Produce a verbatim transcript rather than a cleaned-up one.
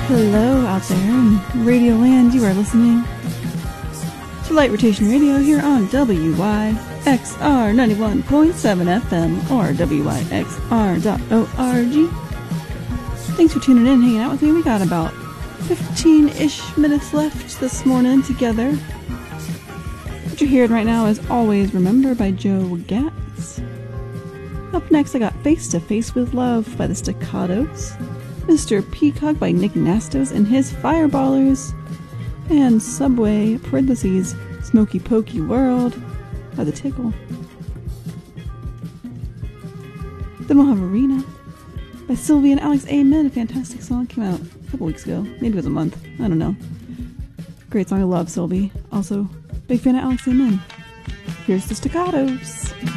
Hello out there in Radio Land. You are listening to Light Rotation Radio here on W Y X R ninety-one point seven F M or W Y X R dot org. Thanks for tuning in, hanging out with me. We got about fifteen-ish minutes left this morning together. What you're hearing right now is Always Remember by Joe Gatz. Up next, I got Face to Face with Love by the Staccatos, Mister Peacock by Nick Nastos and his Fireballers, and Subway, parentheses, Smoky Pokey World by The Tickle. Then we'll have Arena by Sylvie and Alex Amen, a fantastic song. Came out a couple weeks ago, maybe it was a month, I don't know. Great song, I love Sylvie. Also, big fan of Alex Amen. Here's the Staccatos.